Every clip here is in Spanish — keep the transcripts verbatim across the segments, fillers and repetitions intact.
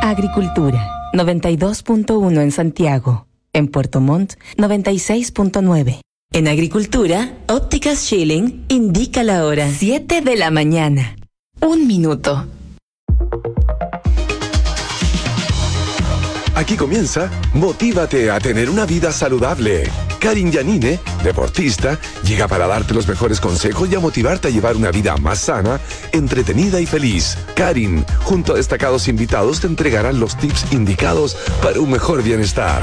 Agricultura, noventa y dos punto uno en Santiago. En Puerto Montt, noventa y seis punto nueve. En Agricultura, Ópticas Schilling indica la hora. siete de la mañana. Un minuto. Aquí comienza Motívate a tener una vida saludable. Karin Yanine, deportista, llega para darte los mejores consejos y a motivarte a llevar una vida más sana, entretenida y feliz. Karin, junto a destacados invitados, te entregarán los tips indicados para un mejor bienestar.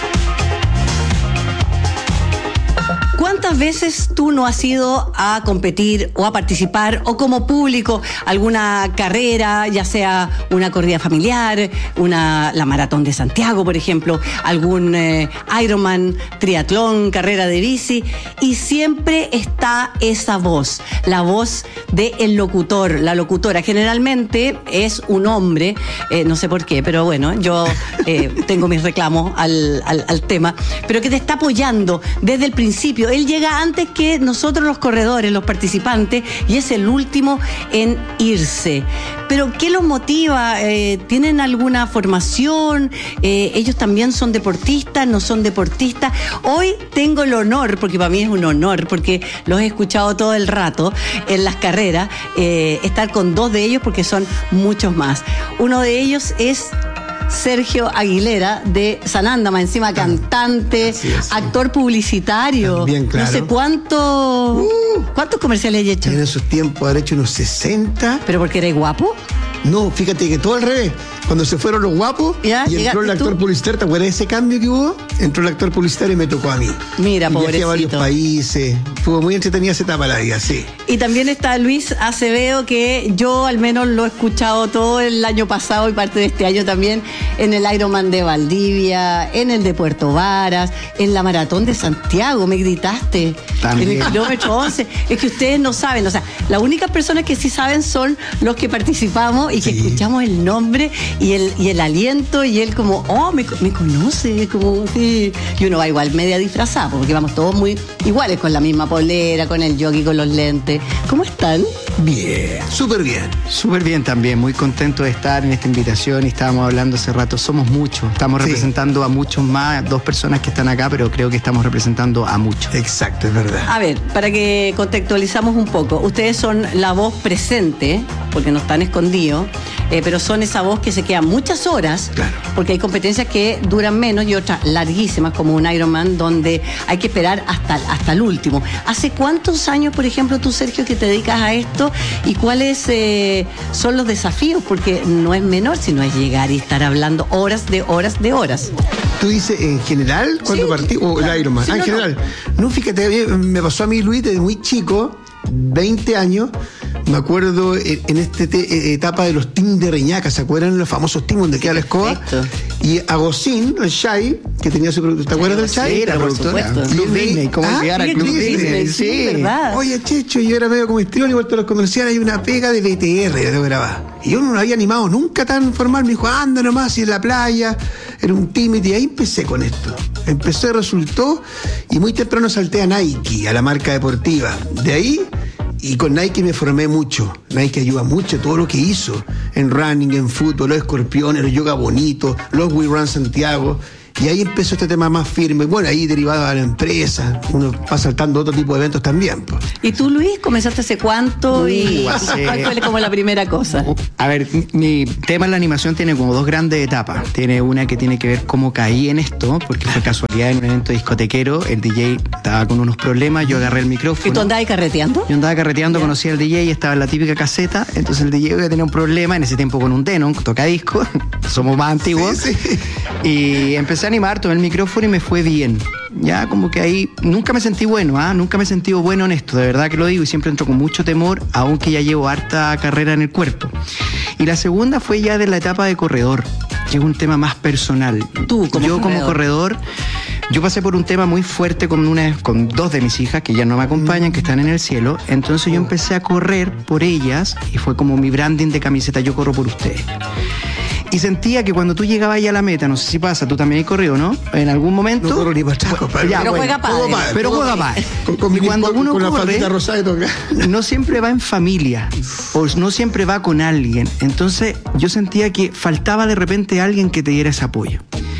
¿Cuántas veces tú no has ido a competir o a participar o como público alguna carrera, ya sea una corrida familiar, una la maratón de Santiago, por ejemplo, algún eh, Ironman, triatlón, carrera de bici, y siempre está esa voz, la voz del locutor, la locutora? Generalmente es un hombre, eh, no sé por qué, pero bueno, yo eh, tengo mis reclamos al, al, al tema, pero que te está apoyando desde el principio. Él llega antes que nosotros los corredores, los participantes, y es el último en irse. Pero ¿qué los motiva? Eh, ¿Tienen alguna formación? Eh, ¿Ellos también son deportistas? ¿No son deportistas? Hoy tengo el honor, porque para mí es un honor, porque los he escuchado todo el rato en las carreras, eh, estar con dos de ellos, porque son muchos más. Uno de ellos es Sergio Aguilera de Sananda, más encima cantante, es, sí. actor publicitario. Bien, claro. No sé cuánto, uh, cuántos comerciales he hecho. En esos tiempos habré hecho unos sesenta. ¿Pero porque eres guapo? No, fíjate que todo al revés. Cuando se fueron los guapos ¿Ya? y entró el actor ¿tú? publicitario, ¿te acuerdas de ese cambio que hubo? Entró el actor publicitario y me tocó a mí. Mira, y pobrecito. viajé a varios países. Fue muy entretenida esa etapa la vida, sí. Y también está Luis Acevedo, que yo al menos lo he escuchado todo el año pasado y parte de este año también, en el Ironman de Valdivia, en el de Puerto Varas, en la maratón de Santiago, me gritaste. También. En el kilómetro once. Es que ustedes no saben, o sea, las únicas personas que sí saben son los que participamos y que sí. escuchamos el nombre y el, y el aliento, y él como, oh, me, me conoce, como, sí. Y uno va igual media disfrazado, porque vamos todos muy iguales, con la misma polera, con el jockey, con los lentes. ¿Cómo están? Bien, súper bien. Súper bien también, muy contento de estar en esta invitación. Y estábamos hablando hace rato, somos muchos, estamos sí. representando a muchos más, dos personas que están acá, pero creo que estamos representando a muchos. Exacto, es verdad. A ver, para que contextualizamos un poco, ustedes son la voz presente, porque no están escondidos, eh, pero son esa voz que se queda muchas horas, claro. porque hay competencias que duran menos y otras larguísimas, como un Ironman, donde hay que esperar hasta, hasta el último. ¿Hace cuántos años, por ejemplo, tú, Sergio, que te dedicas a esto, y cuáles eh, son los desafíos? Porque no es menor, sino es llegar y estar hablando horas de horas de horas. ¿Tú dices en general cuando sí, partí? ¿O el Ironman? Sí, ah, en no, general. No. no, fíjate, me pasó a mí, Luis, desde muy chico, veinte años, me acuerdo en esta etapa de los teams de Reñaca, ¿se acuerdan? Los famosos teams donde queda la escoba. Perfecto. Y Agosín, el Shai, que tenía su productor, ¿te acuerdas del Shai? Sí, la productora. Club Disney, ¿cómo ah, llegar al Club Disney? Disney? Sí, sí, verdad. Oye, Checho, yo era medio como histrión, igual que los comerciales, hay una pega de B T R, de grabar. Y yo no lo había animado nunca tan formal, me dijo, anda nomás, y en la playa, era un tímido, y ahí empecé con esto. Empecé, resultó, y muy temprano salté a Nike, a la marca deportiva. De ahí... Y con Nike me formé mucho. Nike ayuda mucho todo lo que hizo en running, en fútbol, los escorpiones, los yoga bonitos, los We Run Santiago. Y ahí empezó este tema más firme. Bueno, ahí derivado a la empresa, uno va saltando otro tipo de eventos también. Pues. ¿Y tú, Luis, comenzaste hace cuánto? ¿Y uh, hace... cuál fue como la primera cosa? A ver, mi tema en la animación tiene como dos grandes etapas. Tiene una que tiene que ver cómo caí en esto, porque fue casualidad en un evento discotequero. El D J estaba con unos problemas, yo agarré el micrófono. ¿Y tú andabas carreteando? Yo andaba carreteando, yeah. conocí al D J y estaba en la típica caseta. Entonces el D J tenía un problema, en ese tiempo con un Denon, tocadisco. Somos más antiguos. Sí, sí. Y empecé a animar, tomé el micrófono y me fue bien. Ya como que ahí nunca me sentí bueno, ¿ah? ¿eh? Nunca me he sentido bueno en esto, de verdad que lo digo, y siempre entro con mucho temor, aunque ya llevo harta carrera en el cuerpo. Y la segunda fue ya de la etapa de corredor, que es un tema más personal. Tú, como Yo corredor. como corredor, yo pasé por un tema muy fuerte con, una, con dos de mis hijas que ya no me acompañan, que están en el cielo. Entonces yo empecé a correr por ellas y fue como mi branding de camiseta, yo corro por ustedes. Y sentía que cuando tú llegabas ahí a la meta, no sé si pasa, tú también has corrido, ¿no? En algún momento. No corro ni para atrás, compadre. Ya, pero bueno, juega padre. padre, pero todo juega padre. padre. Con, con Y mi cuando con, uno con la corre, faldita rosada y toca. no siempre va en familia, o no siempre va con alguien. Entonces yo sentía que faltaba de repente alguien que te diera ese apoyo.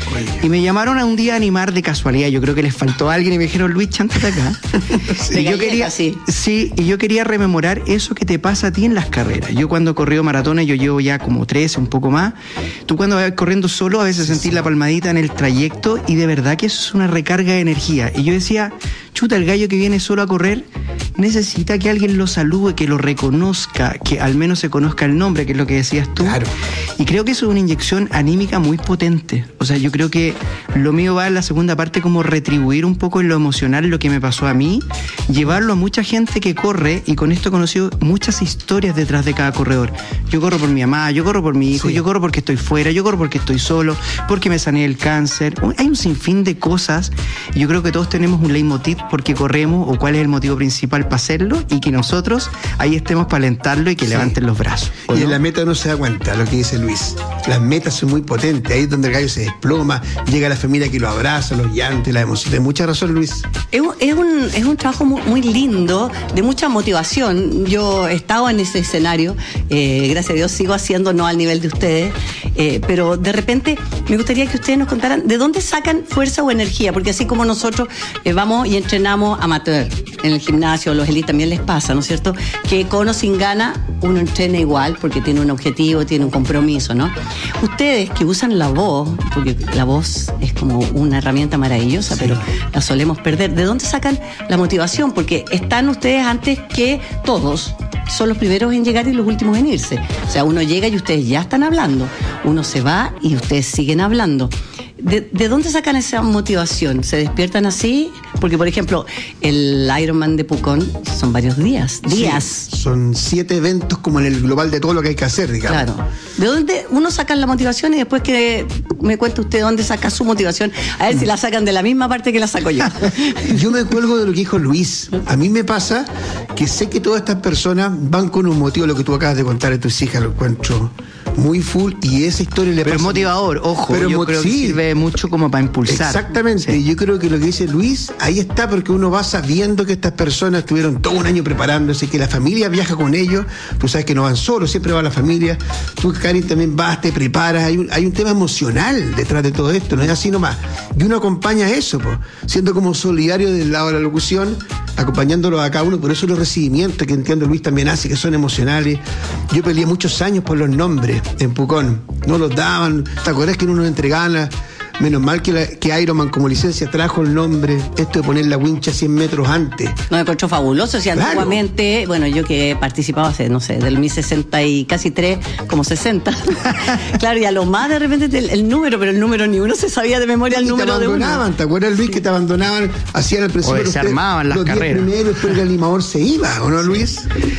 Y me llamaron a un día a animar de casualidad. Yo creo que les faltó a alguien y me dijeron, Luis, chántate acá. Sí. Y yo De quería, galleta, sí. sí, y yo quería rememorar eso que te pasa a ti en las carreras. Yo cuando he corrido maratones, yo llevo ya como trece, un poco más. Tú cuando vas corriendo solo, a veces sentís la palmadita en el trayecto y de verdad que eso es una recarga de energía. Y yo decía, chuta, el gallo que viene solo a correr necesita que alguien lo salude, que lo reconozca, que al menos se conozca el nombre, que es lo que decías tú. Claro. Y creo que eso es una inyección anímica muy potente. O sea, yo creo que lo mío va en la segunda parte como retribuir un poco en lo emocional lo que me pasó a mí, llevarlo a mucha gente que corre, y con esto he conocido muchas historias detrás de cada corredor. Yo corro por mi mamá, yo corro por mi hijo, Sí. yo corro porque estoy fuera, yo corro porque estoy solo, porque me sané el cáncer. Hay un sinfín de cosas. Y yo creo que todos tenemos un leitmotiv por qué corremos o cuál es el motivo principal para hacerlo, y que nosotros ahí estemos para alentarlo y que Sí. levanten los brazos. ¿o Y no? en la meta uno se da cuenta, lo que dice Luis. Las metas son muy potentes, ahí es donde el gallo se desploma, llega la familia que lo abraza, los llantos, las emociones. Mucha razón, Luis. Es un, es un, es un trabajo muy, muy lindo, de mucha motivación. Yo he estado en ese escenario, eh, gracias a Dios sigo haciendo, no al nivel de ustedes, eh, pero de repente me gustaría que ustedes nos contaran de dónde sacan fuerza o energía, porque así como nosotros eh, vamos y entrenamos amateur en el gimnasio, los elites también les pasa, ¿no es cierto? Que con o sin gana uno entrena igual porque tiene un objetivo, tiene un compromiso, ¿no? Ustedes que usan la voz, porque la voz es como una herramienta maravillosa, pero la solemos perder. ¿De dónde sacan la motivación? Porque están ustedes antes que todos. Son los primeros en llegar y los últimos en irse. O sea, uno llega y ustedes ya están hablando. Uno se va y ustedes siguen hablando. ¿De, de dónde sacan esa motivación? ¿Se despiertan así? Porque, por ejemplo, el Ironman de Pucón son varios días. Días. Sí, son siete eventos como en el global de todo lo que hay que hacer, digamos. Claro. ¿De dónde uno saca la motivación y después que me cuente usted dónde saca su motivación? A ver si la sacan de la misma parte que la saco yo. Yo me cuelgo de lo que dijo Luis. A mí me pasa que sé que todas estas personas van con un motivo, lo que tú acabas de contar a tus hijas, lo encuentro muy full, y esa historia le Pero es pasa. motivador, ojo, Pero yo mo- creo que sí. sirve mucho como para impulsar. Exactamente, Sí. yo creo que lo que dice Luis, ahí está, porque uno va sabiendo que estas personas estuvieron todo un año preparándose, que la familia viaja con ellos, tú sabes que no van solos, siempre va la familia, tú, Karin, también vas, te preparas, hay un, hay un tema emocional detrás de todo esto, no es así nomás, y uno acompaña eso, po, siendo como solidario del lado de la locución, acompañándolo a cada uno, por eso los recibimientos que entiendo Luis también hace, que son emocionales. Yo peleé muchos años por los nombres en Pucón, no los daban, ¿te acuerdas que no nos entregaban la- menos mal que, la, que Ironman como licencia trajo el nombre, esto de poner la wincha cien metros antes. No, me encontró fabuloso. O sea, Claro. antiguamente, bueno, yo que he participado hace, no sé, del mi sesenta y casi tres, como sesenta. Claro, y a lo más de repente el, el número, pero el número ni uno se sabía de memoria el Y te número de uno. abandonaban, ¿te acuerdas, Luis, que te abandonaban? Hacían al principio O los tres- desarmaban las los diez carreras. primeros, después el animador se iba, ¿o no, Luis?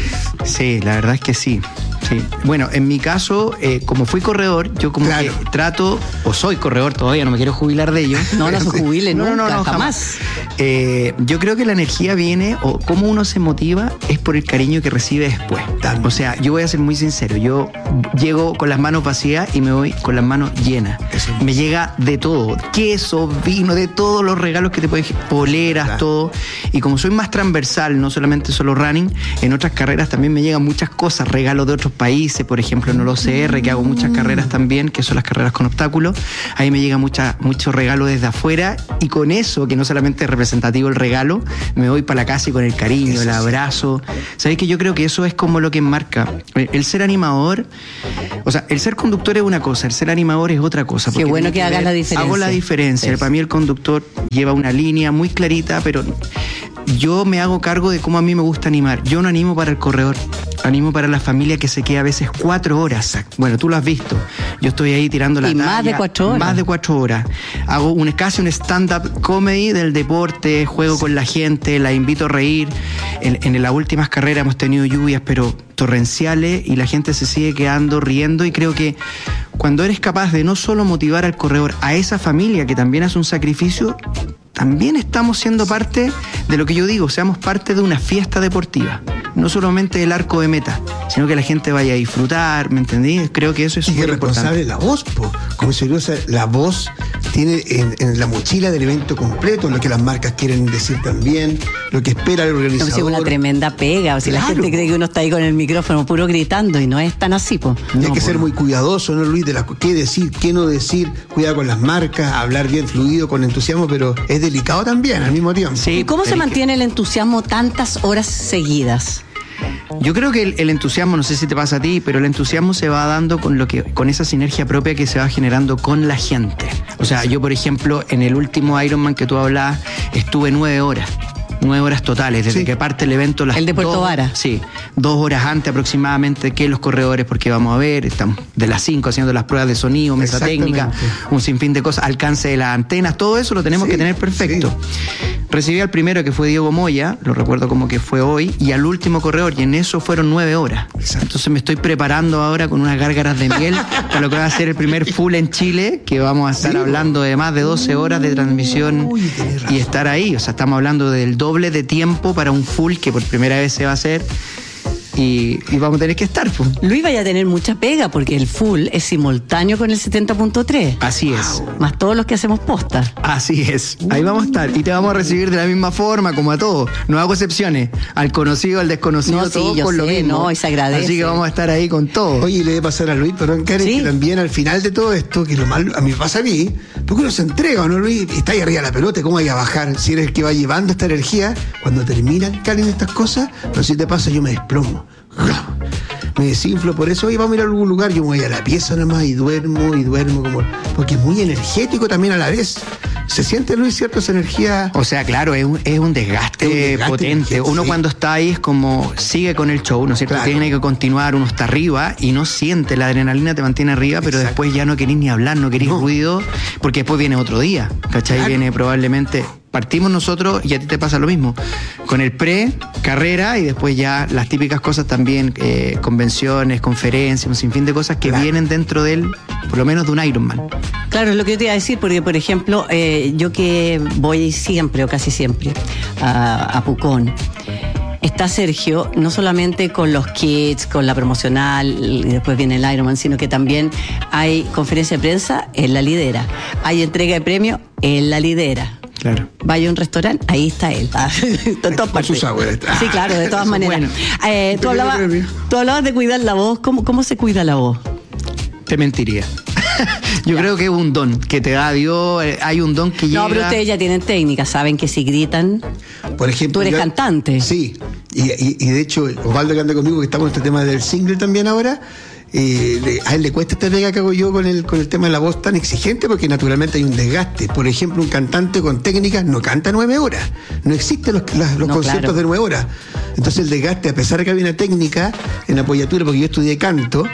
Sí, la verdad es que sí. Sí. Bueno, en mi caso, eh, como fui corredor, yo como Claro. que trato, o soy corredor todavía, no me quiero jubilar de ello. No, no se jubile No, nunca, no, no, jamás. Eh, yo creo que la energía viene, o cómo uno se motiva, es por el cariño que recibe después. También. O sea, yo voy a ser muy sincero, yo llego con las manos vacías y me voy con las manos llenas. Eso. Me llega de todo, queso, vino, de todos los regalos que te puedes, poleras, Claro. todo. Y como soy más transversal, no solamente solo running, en otras carreras también me llegan muchas cosas, regalos de otros países, por ejemplo, en el O C R, que hago muchas carreras también, que son las carreras con obstáculos, ahí me llega mucha, mucho regalo desde afuera, y con eso, que no solamente es representativo el regalo, me voy para la casa y con el cariño, Eso el sí. abrazo. ¿Sabéis que yo creo que eso es como lo que marca? El ser animador, o sea, el ser conductor es una cosa, el ser animador es otra cosa. Qué porque bueno tiene que hagas ver- la diferencia. Hago la diferencia. Eso. Para mí el conductor lleva una línea muy clarita, pero yo me hago cargo de cómo a mí me gusta animar. Yo no animo para el corredor, animo para la familia que se queda a veces cuatro horas. Bueno, tú lo has visto. Yo estoy ahí tirando la Y más talla, de cuatro horas. Más de cuatro horas. Hago un, casi un stand-up comedy del deporte, juego con la gente, la invito a reír. En, en las últimas carreras hemos tenido lluvias, pero torrenciales, y la gente se sigue quedando riendo, y creo que cuando eres capaz de no solo motivar al corredor, a esa familia que también hace un sacrificio, también estamos siendo parte de lo que yo digo, seamos parte de una fiesta deportiva. No solamente el arco de meta, sino que la gente vaya a disfrutar, ¿me entendí? Creo que eso es súper importante. Y que responsable la voz, po. Como se dice, la voz tiene en, en la mochila del evento completo, lo que las marcas quieren decir también, lo que espera el organizador. Es una tremenda pega, o si Claro. la gente cree que uno está ahí con el micrófono puro gritando y no es tan así, po. Y hay No, que po, ser no. muy cuidadoso, ¿no, Luis? De las, qué decir, qué no decir, cuidado con las marcas, hablar bien fluido, con entusiasmo, pero es delicado también al mismo tiempo. Sí, ¿Y cómo se tenés que- mantiene el entusiasmo tantas horas seguidas? Yo creo que el, el entusiasmo, no sé si te pasa a ti, pero el entusiasmo se va dando con lo que, con esa sinergia propia que se va generando con la gente. O sea, yo por ejemplo, en el último Ironman que tú hablabas, estuve nueve horas. Nueve horas totales, desde Sí. que parte el evento. Las El de Puerto dos- Vara. Sí, dos horas antes aproximadamente que los corredores, porque vamos a ver, estamos de las cinco haciendo las pruebas de sonido, mesa técnica, Exactamente. un sinfín de cosas, alcance de las antenas, todo eso lo tenemos Sí, que tener perfecto. sí. Recibí al primero que fue Diego Moya, lo recuerdo como que fue hoy, y al último corredor, y en eso fueron nueve horas. Exacto. Entonces me estoy preparando ahora con unas gárgaras de miel para lo que va a ser el primer full en Chile, que vamos a estar Sí, hablando de más de doce horas de transmisión Uy, tenés razón. y estar ahí. O sea, estamos hablando del doble de tiempo para un full que por primera vez se va a hacer y, y vamos a tener que estar. Pues. Luis vaya a tener mucha pega porque el full es simultáneo con el setenta punto tres, Así es. más todos los que hacemos posta. Así es, ahí vamos a estar y te vamos a recibir de la misma forma como a todos, no hago excepciones, al conocido, al desconocido, No, sí, todos yo por lo sé, mismo. no, y se agradece. Así que vamos a estar ahí con todo. Oye, y le debe pasar a Luis, perdón, Karen, Sí. que también al final de todo esto, que lo mal a mí me pasa a mí, porque uno se entrega, ¿no, Luis? Y está ahí arriba de la pelota, ¿cómo hay a bajar? Si eres el que va llevando esta energía, cuando terminan, Karen, estas cosas, pero si te pasa, yo me desplomo. Me desinflo, por eso hoy vamos a ir a algún lugar, yo me voy a la pieza nomás y duermo y duermo, como porque es muy energético también a la vez. ¿Se siente, Luis, cierto, esa energía? O sea, claro, es un, es un desgaste, Es un desgaste, potente. sí. Uno cuando está ahí es como sigue con el show, ¿no es cierto? Claro. Tiene que continuar, uno está arriba y no siente, la adrenalina te mantiene arriba, pero Exacto. después ya no querís ni hablar, no querís No. ruido, porque después viene otro día, ¿cachai? Claro. Viene probablemente, partimos nosotros y a ti te pasa lo mismo, con el pre, carrera y después ya las típicas cosas también, eh, convenciones, conferencias, un sinfín de cosas que Claro. vienen dentro del, por lo menos de un Ironman. Claro, es lo que yo te iba a decir, porque por ejemplo, eh, yo que voy siempre o casi siempre a, a Pucón, está Sergio, no solamente con los kits, con la promocional, y después viene el Ironman, sino que también hay conferencia de prensa, él la lidera. Hay entrega de premio, él la lidera. Claro. Vaya a un restaurante, ahí está él. En todas Con partes. sus abuelas. Sí, claro, de todas Eso, maneras. bueno. Eh, tú, Un pequeño hablabas, premio. tú hablabas de cuidar la voz. ¿Cómo, cómo se cuida la voz? Te mentiría. Yo creo que es un don que te da Dios. eh, Hay un don que llega. No, pero ustedes ya tienen técnica, saben que si gritan. Por ejemplo, Tú eres yo- cantante. Sí, y, y- y de hecho, Osvaldo que anda conmigo, que estamos en este tema del single también ahora, eh, le- a él le cuesta esta pega que hago yo con el, con el tema de la voz tan exigente, porque naturalmente hay un desgaste. Por ejemplo, un cantante con técnicas no canta nueve horas. No existen los, las- los No, conciertos claro. de nueve horas. Entonces el desgaste, a pesar de que había una técnica en apoyatura, porque yo estudié canto,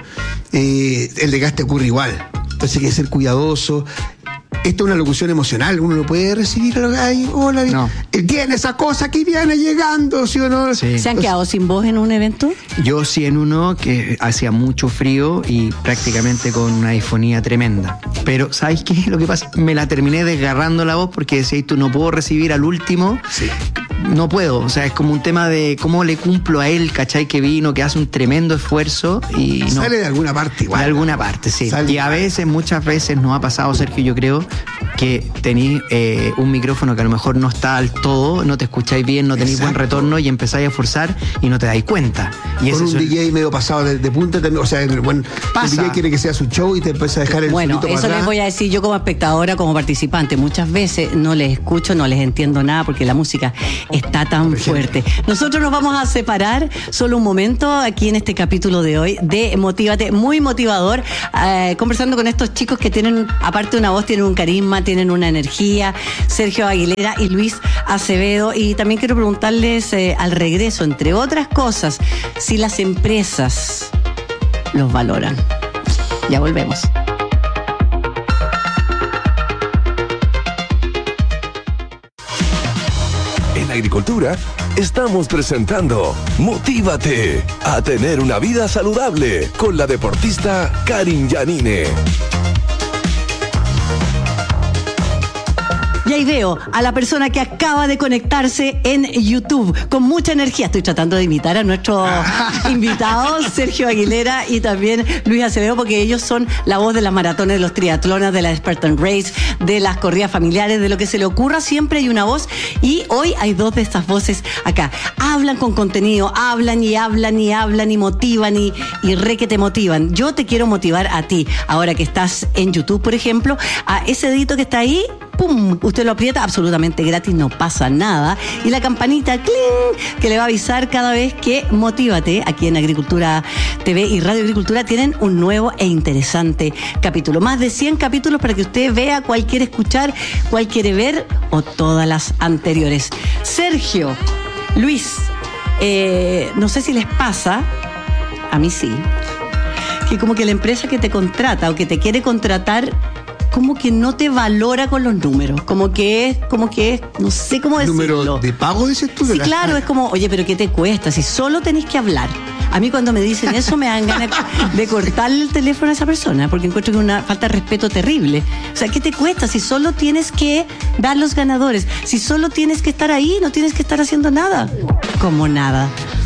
eh, el desgaste ocurre igual. Entonces hay que ser cuidadoso. Esto es una locución emocional, uno no puede recibir, ay, hola, No. eh, tiene esa cosa que viene llegando, ¿sí o no? Sí. ¿Se han quedado sin voz en un evento? Yo sí en uno que hacía mucho frío y prácticamente con una disfonía tremenda. Pero, ¿sabes qué? Lo que pasa, me la terminé desgarrando la voz porque decía, tú no puedo recibir al último. Sí. No puedo. O sea, es como un tema de cómo le cumplo a él, ¿cachai? Que vino, que hace un tremendo esfuerzo y no. Sale de alguna parte igual. De alguna parte, sí. Sale Y a veces, muchas veces nos ha pasado, Sergio, yo creo, que tenéis eh, un micrófono que a lo mejor no está al todo, no te escucháis bien, no tenéis buen Exacto. retorno y empezáis a forzar y no te dais cuenta. Y Con ese un es- D J medio pasado de, de punta también, o sea, el, buen, Pasa. el D J quiere que sea su show y te empieza a dejar el Bueno, solito para eso les atrás. voy a decir yo como espectadora, como participante. Muchas veces no les escucho, no les entiendo nada porque la música está tan fuerte. Nosotros nos vamos a separar solo un momento aquí en este capítulo de hoy de Motívate, muy motivador, eh, conversando con estos chicos que tienen, aparte de una voz, tienen un carisma, tienen una energía, Sergio Aguilera y Luis Acevedo. Y también quiero preguntarles eh, al regreso, entre otras cosas, si las empresas los valoran. Ya volvemos. En Agricultura estamos presentando Motívate a tener una vida saludable con la deportista Karin Yanine. Y ahí veo a la persona que acaba de conectarse en YouTube con mucha energía. Estoy tratando de imitar a nuestros invitados, Sergio Aguilera y también Luis Acevedo, porque ellos son la voz de las maratones, de los triatlones, de la Spartan Race, de las corridas familiares, de lo que se le ocurra, siempre hay una voz. Y hoy hay dos de estas voces acá. Hablan con contenido, hablan y hablan y hablan y motivan y, y re que te motivan. Yo te quiero motivar a ti, ahora que estás en YouTube, por ejemplo, a ese dedito que está ahí, ¡pum! Usted lo aprieta absolutamente gratis, no pasa nada. Y la campanita, ¡cling!, que le va a avisar cada vez que Motívate, aquí en Agricultura T V y Radio Agricultura, tienen un nuevo e interesante capítulo. Más de cien capítulos para que usted vea cuál quiere escuchar, cuál quiere ver o todas las anteriores. Sergio, Luis, eh, no sé si les pasa, a mí sí, que como que la empresa que te contrata o que te quiere contratar como que no te valora con los números, como que es, como que es, no sé cómo decirlo. ¿Número de pago, dices tú? Sí, la... claro, es como, oye, pero ¿qué te cuesta? Si solo tenés que hablar. A mí cuando me dicen eso me dan ganas de cortarle el teléfono a esa persona, porque encuentro que es una falta de respeto terrible. O sea, ¿qué te cuesta? Si solo tienes que dar los ganadores, si solo tienes que estar ahí, no tienes que estar haciendo nada. Como nada.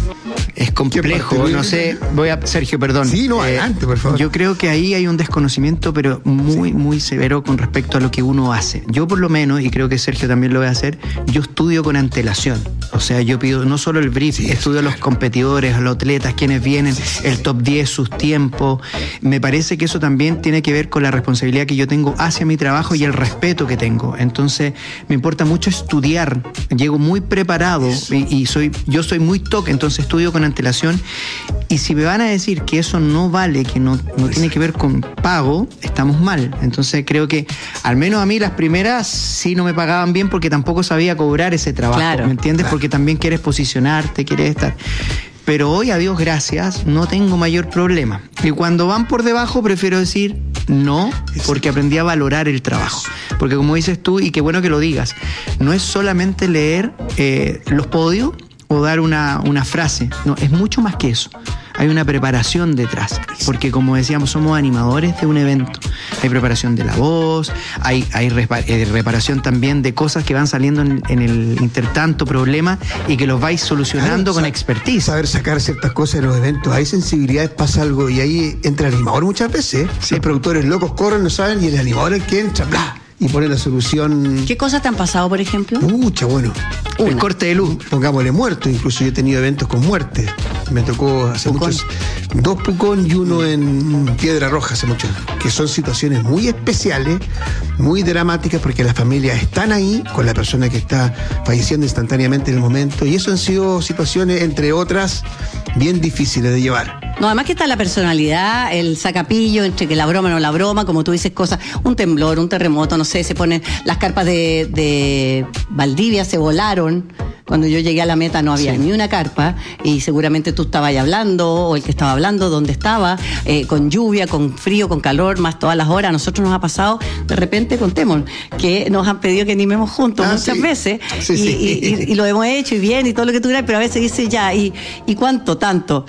Es complejo, no sé, voy a, Sergio, perdón. Sí, no, eh, adelante, por favor. Yo creo que ahí hay un desconocimiento, pero muy, sí. muy severo con respecto a lo que uno hace. Yo por lo menos, y creo que Sergio también lo va a hacer, yo estudio con antelación. O sea, yo pido no solo el brief, sí, estudio a los competidores, a los atletas, quienes vienen, sí, sí, el top diez, sus tiempos. Me parece que eso también tiene que ver con la responsabilidad que yo tengo hacia mi trabajo y el respeto que tengo. Entonces, me importa mucho estudiar. Llego muy preparado y, y soy, yo soy muy toque, entonces estudio con antelación, y si me van a decir que eso no vale, que no, no tiene que ver con pago, estamos mal. Entonces creo que al menos a mí las primeras sí no me pagaban bien porque tampoco sabía cobrar ese trabajo, claro, ¿me entiendes? Claro. Porque también quieres posicionarte, quieres estar... Pero hoy, a Dios gracias, no tengo mayor problema. Y cuando van por debajo, prefiero decir no, porque aprendí a valorar el trabajo. Porque como dices tú, y qué bueno que lo digas, no es solamente leer eh, los podios o dar una, una frase. No, es mucho más que eso. Hay una preparación detrás, porque como decíamos, somos animadores de un evento. Hay preparación de la voz, hay, hay reparación también de cosas que van saliendo en, en el intertanto problema y que los vais solucionando, claro, con expertise. Saber sacar ciertas cosas de los eventos. Hay sensibilidades, pasa algo y ahí entra el animador muchas veces. Sí. Los productores locos corren, no saben, y el animador es el que entra, bla, y pone la solución. ¿Qué cosas te han pasado, por ejemplo? Mucha, bueno. Una. El corte de luz. Pongámosle muerto. Incluso yo he tenido eventos con muerte. Me tocó hace Pucón. muchos. Dos Pucón y uno en Piedra Roja hace mucho. Que son situaciones muy especiales, muy dramáticas, porque las familias están ahí con la persona que está falleciendo instantáneamente en el momento. Y eso han sido situaciones, entre otras, bien difíciles de llevar. No, además que está la personalidad, el sacapillo, entre que la broma no la broma, como tú dices, cosas, un temblor, un terremoto, no sé, se ponen las carpas de, de Valdivia, se volaron. Cuando yo llegué a la meta no había sí. ni una carpa, y seguramente tú estabas ahí hablando, o el que estaba hablando, dónde estaba, eh, con lluvia, con frío, con calor, más todas las horas. A nosotros nos ha pasado, de repente, contemos, que nos han pedido que animemos juntos ah, muchas sí. veces, sí, y, sí. Y, y, y lo hemos hecho, y bien, y todo lo que tú quieras, pero a veces dice ya, ¿y, y cuánto, tanto?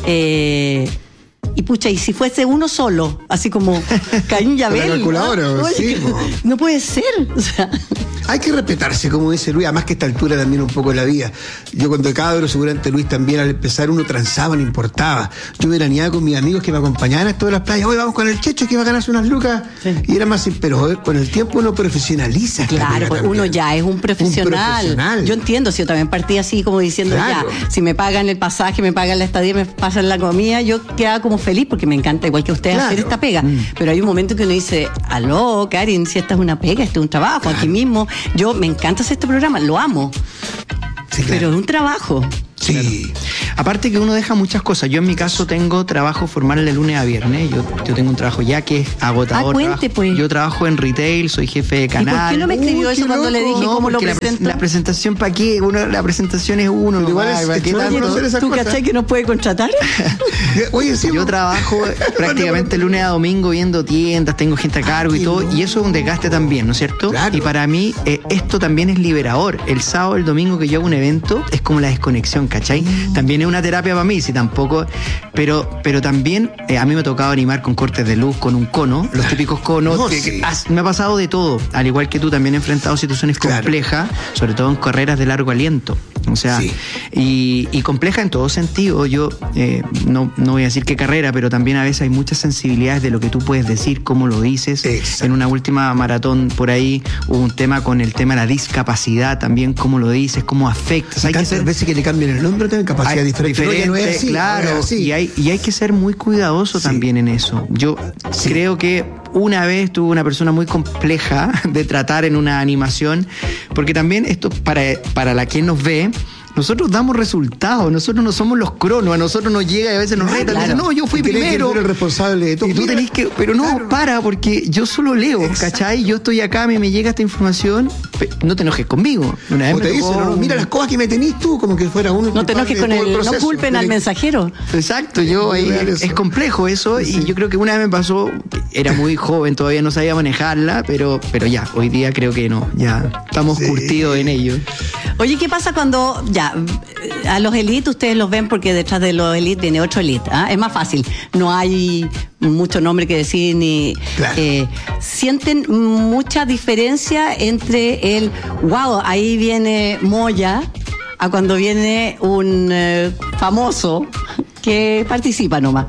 Eh... Y pucha, y si fuese uno solo, así como Caín y Abel. La calculadora, ¿no? sí, no puede ser. O sea. Hay que respetarse, como dice Luis, además que a esta altura también un poco de la vida. Yo cuando cabro, seguramente Luis también, al empezar uno transaba, no importaba. Yo veraneaba con mis amigos que me acompañaban a esto de las playas. Hoy vamos con el Checho que va a ganarse unas lucas. Sí. Y era más, pero eh, con el tiempo uno profesionaliza. Claro, pues uno ya es un profesional. un profesional. Yo entiendo, si yo también partí así como diciendo, claro, ya, si me pagan el pasaje, me pagan la estadía, me pasan la comida, yo quedaba como feliz porque me encanta, igual que ustedes, claro, hacer esta pega. Mm. Pero hay un momento que uno dice, aló, Karin, si esta es una pega, este es un trabajo, claro, aquí mismo. Yo me encanta hacer este programa, lo amo. Sí, claro. Pero es un trabajo. Sí. Claro. Aparte que uno deja muchas cosas. Yo en mi caso tengo trabajo formal de lunes a viernes. Yo, yo tengo un trabajo ya que es agotador. Ah, cuente, pues. Yo trabajo en retail, soy jefe de canal. ¿Y por qué no me escribió Uy, eso cuando loco. le dije no, cómo lo presento? La, la presentación, ¿para qué? Uno, la presentación es uno. No igual es, ¿para qué tanto? ¿Tú cachai que nos puede contratar? Oye, sí, yo trabajo prácticamente lunes a domingo viendo tiendas, tengo gente a cargo ah, y todo. No. Y eso es un desgaste también, ¿no es cierto? Claro. Y para mí, eh, esto también es liberador. El sábado, el domingo que yo hago un evento, es como la desconexión. ¿cachai? Mm. También es una terapia para mí, si tampoco, pero, pero también eh, a mí me ha tocado animar con cortes de luz, con un cono, los típicos conos, no, que, sí. que, has, me ha pasado de todo, al igual que tú también he enfrentado situaciones claro. complejas, sobre todo en carreras de largo aliento. O sea, sí. y, y compleja en todo sentido. Yo eh, no, no voy a decir qué carrera, pero también a veces hay muchas sensibilidades de lo que tú puedes decir, cómo lo dices. Exacto. En una última maratón por ahí hubo un tema con el tema de la discapacidad también, cómo lo dices, cómo afectas. Hay que ser veces que le cambian el nombre, tienen capacidad hay, diferente. diferente no, no es así, claro, no es así. Y, hay, y hay que ser muy cuidadoso sí. también en eso. Yo sí. creo que una vez tuve una persona muy compleja de tratar en una animación, porque también esto para, para la quien nos ve, nosotros damos resultados, nosotros no somos los cronos, a nosotros nos llega y a veces nos claro, retan, claro. dicen, no, yo fui primero. Que tú eres responsable de todo. Y tú tenés que, pero no, claro. para, porque yo solo leo, exacto. ¿cachai? Yo estoy acá, a mí me llega esta información, no te enojes conmigo. Una vez o te dicen, no, no, mira las cosas que me tenís tú, como que fuera uno. No te enojes con el, el no culpen al mensajero. Exacto, yo ahí, es complejo eso, sí. y yo creo que una vez me pasó, era muy joven, todavía no sabía manejarla, pero, pero ya, hoy día creo que no, ya estamos sí. curtidos en ello. Oye, ¿qué pasa cuando, ya, a los elites ustedes los ven porque detrás de los elites viene otro elite? ¿eh? Es más fácil, no hay mucho nombre que decir ni... Claro. Eh, ¿Sienten mucha diferencia entre el, wow, ahí viene Moya, a cuando viene un eh, famoso que participa nomás?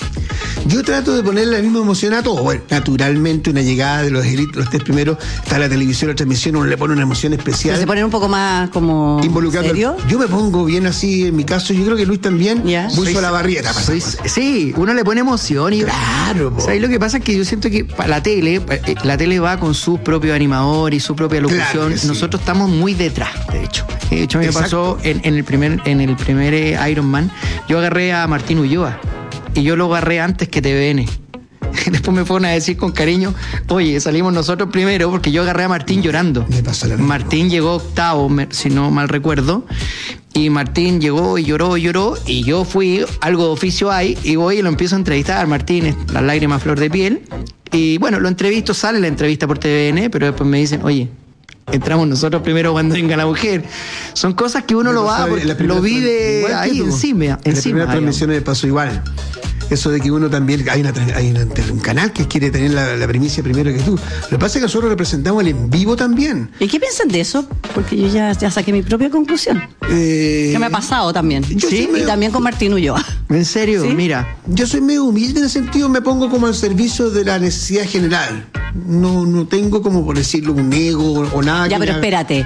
Yo trato de ponerle la misma emoción a todo. Bueno, naturalmente una llegada de los elites, los tres primeros, está la televisión, la transmisión, uno le pone una emoción especial. ¿Se ponen un poco más como involucrado? ¿Serio? Yo me pongo bien así, en mi caso, yo creo que Luis también, yeah. muy soy, Solabarrieta. Soy, sí, uno le pone emoción y... Claro, po. ¿Sabes lo que pasa? Es que yo siento que para la tele, la tele va con sus propios animadores y su propia locución. Claro sí. Nosotros estamos muy detrás, de hecho. De hecho, a mí me pasó en, en el primer, en el primer eh, Iron Man, yo agarré a Martín Ulloa. Y yo lo agarré antes que T V N. Después me fueron a decir con cariño, oye, salimos nosotros primero, porque yo agarré a Martín llorando. Me pasó la Martín llegó octavo, si no mal recuerdo. Y Martín llegó y lloró y lloró. Y yo fui, algo de oficio hay, y voy y lo empiezo a entrevistar. Martín, las lágrimas a flor de piel. Y bueno, lo entrevisto, sale la entrevista por T V N, pero después me dicen, oye, entramos nosotros primero cuando venga la mujer. Son cosas que uno lo va, lo vive ahí encima. En encima, las primeras transmisiones me pasó igual. Eso de que uno también, hay, una, hay una, un canal que quiere tener la, la primicia primero que tú. Lo que pasa es que nosotros representamos el en vivo también. ¿Y qué piensan de eso? Porque yo ya, ya saqué mi propia conclusión. Eh, que me ha pasado también. Sí, medio, y también con Martín Ulloa. ¿En serio? ¿Sí? Mira. Yo soy medio humilde en ese sentido, me pongo como al servicio de la necesidad general. No, no tengo como, por decirlo, un ego o nada. Ya, que pero me... espérate.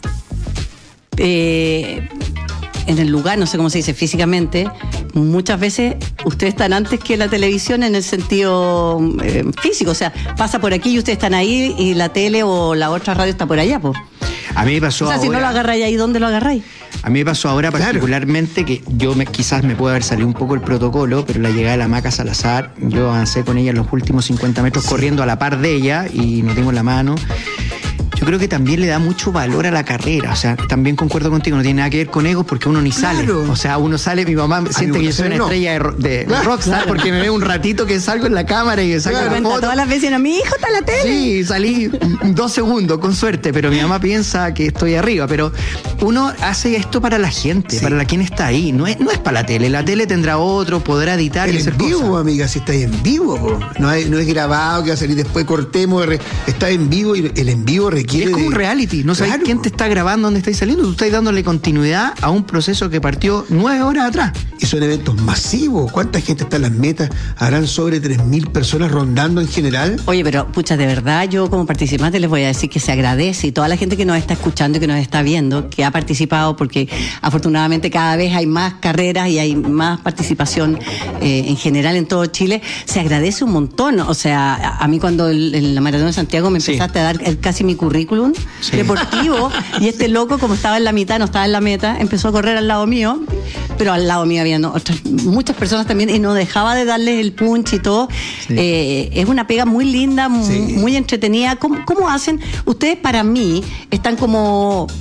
Eh... en el lugar, no sé cómo se dice físicamente, muchas veces ustedes están antes que la televisión en el sentido eh, físico, o sea, pasa por aquí y ustedes están ahí y la tele o la otra radio está por allá, pues. A mí me pasó ahora. O sea, ahora, si no lo agarráis ahí, ¿dónde lo agarráis? A mí me pasó ahora particularmente que yo me, quizás me puede haber salido un poco el protocolo, pero la llegada de la Maca Salazar, yo avancé con ella en los últimos cincuenta metros sí. corriendo a la par de ella y nos dimos la mano. Yo creo que también le da mucho valor a la carrera. O sea, también concuerdo contigo, no tiene nada que ver con egos porque uno ni sale. Claro. O sea, uno sale, mi mamá siente que yo soy una no. estrella de, de, de rockstar claro. porque me ve un ratito que salgo en la cámara y me saco claro. la foto. Todas las veces, mi hijo está en la tele. Sí, salí dos segundos, con suerte, pero mi mamá piensa que estoy arriba. Pero uno hace esto para la gente, sí. para la quien está ahí. No es, no es para la tele. La tele tendrá otro, podrá editar y hacer en vivo, cosas. Amiga, si estáis en vivo, po. No, hay, no es grabado, que va a salir después, cortemos, está en vivo y el en vivo requiere. Y es como de... un reality. No sabes claro. quién te está grabando, dónde estáis saliendo. Tú estás dándole continuidad a un proceso que partió nueve horas atrás. Y son eventos masivos. ¿Cuánta gente está en las metas? ¿Habrán sobre tres mil personas rondando en general? Oye, pero pucha, de verdad, yo como participante les voy a decir que se agradece. Y toda la gente que nos está escuchando y que nos está viendo, que ha participado, porque afortunadamente cada vez hay más carreras y hay más participación eh, en general en todo Chile, se agradece un montón. O sea, a, a mí cuando el, en la Maratón de Santiago me empezaste sí. a dar el, casi mi currículum, sí. deportivo, y este loco, como estaba en la mitad, no estaba en la meta, empezó a correr al lado mío, pero al lado mío había no, otras, muchas personas también, y no dejaba de darles el punch y todo. Sí. Eh, es una pega muy linda, muy, sí. muy entretenida. ¿Cómo, cómo hacen? Ustedes, para mí, están como